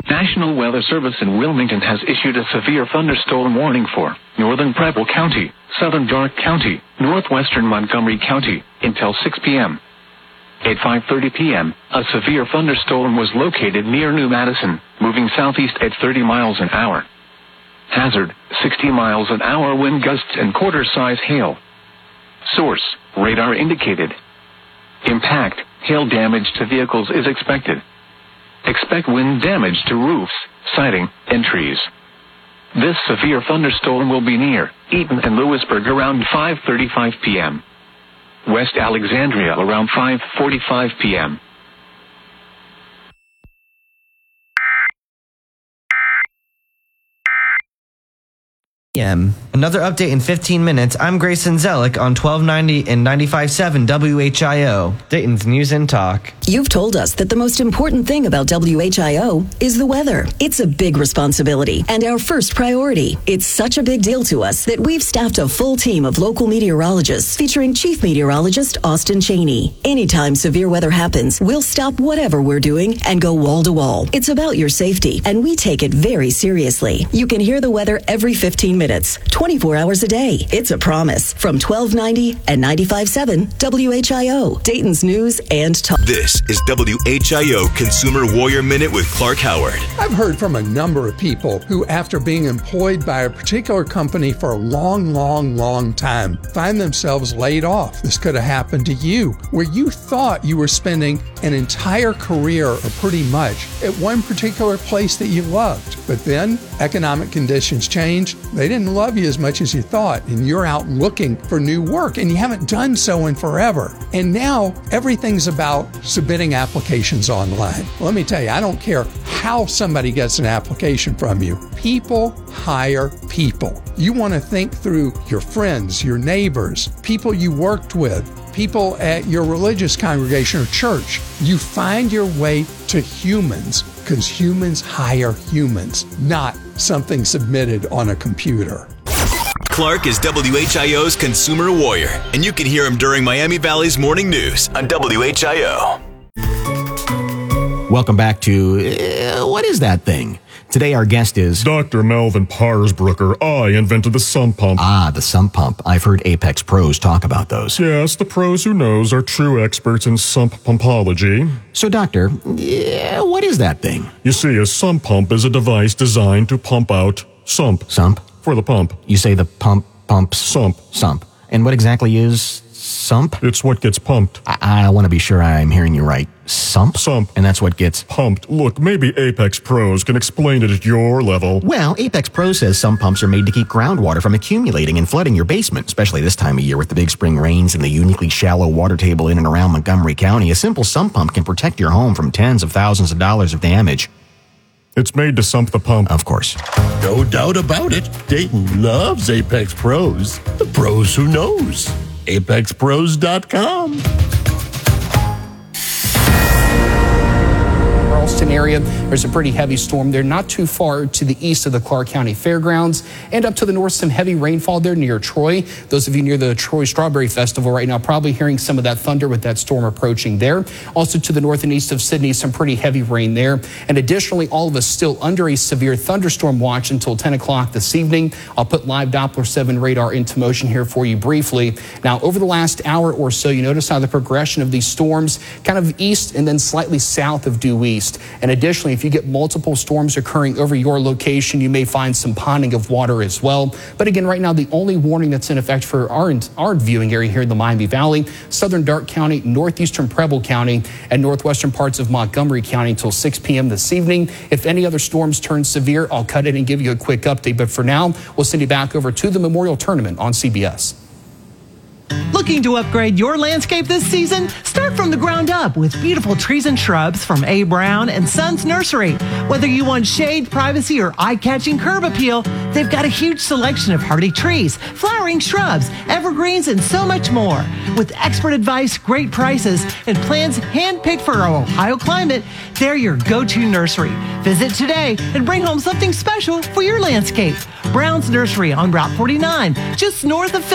National Weather Service in Wilmington has issued a severe thunderstorm warning for northern Preble County, southern Darke County, northwestern Montgomery County, until 6 p.m. At 5:30 p.m., a severe thunderstorm was located near New Madison, moving southeast at 30 miles an hour. Hazard, 60 miles an hour wind gusts and quarter-size hail. Source, radar indicated. Impact, hail damage to vehicles is expected. Expect wind damage to roofs, siding, and trees. This severe thunderstorm will be near Eaton and Lewisburg around 5:35 p.m. West Alexandria around 5:45 p.m. Another update in 15 minutes. I'm Grayson Zellick on 1290 and 95.7 WHIO, Dayton's News and Talk. You've told us that the most important thing about WHIO is the weather. It's a big responsibility and our first priority. It's such a big deal to us that we've staffed a full team of local meteorologists featuring Chief Meteorologist Austin Cheney. Anytime severe weather happens, we'll stop whatever we're doing and go wall to wall. It's about your safety, and we take it very seriously. You can hear the weather every 15 minutes, 24 hours a day. It's a promise. From 1290 and 95.7 WHIO, Dayton's News and Talk. This is WHIO Consumer Warrior Minute with Clark Howard. I've heard from a number of people who, after being employed by a particular company for a long time, find themselves laid off. This could have happened to you, where you thought you were spending an entire career, or pretty much, at one particular place that you loved. But then economic conditions changed. They didn't love you as much as you thought, and you're out looking for new work, and you haven't done so in forever. And now everything's about submitting applications online. Let me tell you, I don't care how somebody gets an application from you. People hire people. You want to think through your friends, your neighbors, people you worked with, people at your religious congregation or church. You find your way to humans, because humans hire humans, not something submitted on a computer. Clark is WHIO's Consumer Warrior, and you can hear him during Miami Valley's Morning News on WHIO. Welcome back to What Is That Thing? Today our guest is Dr. Melvin Parsbrucker. I invented the sump pump. Ah, the sump pump. I've heard Apex pros talk about those. Yes, the pros who knows are true experts in sump pumpology. So, doctor, what is that thing? You see, a sump pump is a device designed to pump out sump. Sump? For the pump. You say the pumps? Sump. Sump. And what exactly is sump? It's what gets pumped. I want to be sure I'm hearing you right. Sump? Sump. And that's what gets pumped. Look, maybe Apex Pros can explain it at your level. Well, Apex Pro says sump pumps are made to keep groundwater from accumulating and flooding your basement, especially this time of year with the big spring rains and the uniquely shallow water table in and around Montgomery County. A simple sump pump can protect your home from tens of thousands of dollars of damage. It's made to sump the pump. Of course. No doubt about it. Dayton loves Apex Pros. The pros who knows. ApexPros.com. Charleston area. There's a pretty heavy storm there, not too far to the east of the Clark County Fairgrounds, and up to the north, some heavy rainfall there near Troy. Those of you near the Troy Strawberry Festival right now probably hearing some of that thunder with that storm approaching there. Also to the north and east of Sydney, some pretty heavy rain there. And additionally, all of us still under a severe thunderstorm watch until 10 o'clock this evening. I'll put live Doppler 7 radar into motion here for you briefly. Now, over the last hour or so, you notice how the progression of these storms kind of east and then slightly south of due east. And additionally, if you get multiple storms occurring over your location, you may find some ponding of water as well. But again, right now, the only warning that's in effect for our viewing area here in the Miami Valley, southern Darke County, northeastern Preble County, and northwestern parts of Montgomery County until 6 p.m. this evening. If any other storms turn severe, I'll cut in and give you a quick update. But for now, we'll send you back over to the Memorial Tournament on CBS. Looking to upgrade your landscape this season? Start from the ground up with beautiful trees and shrubs from A. Brown and Sons Nursery. Whether you want shade, privacy, or eye-catching curb appeal, they've got a huge selection of hardy trees, flowering shrubs, evergreens, and so much more. With expert advice, great prices, and plans handpicked for our Ohio climate, they're your go-to nursery. Visit today and bring home something special for your landscape. Brown's Nursery on Route 49, just north of